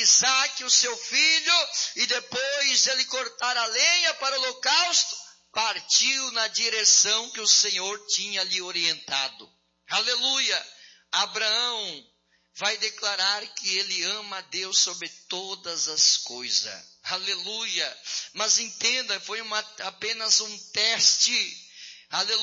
Isaque, o seu filho, e depois ele cortar a lenha para o holocausto, partiu na direção que o Senhor tinha lhe orientado. Aleluia! Abraão vai declarar que ele ama a Deus sobre todas as coisas. Aleluia! Mas entenda, foi apenas um teste. Aleluia!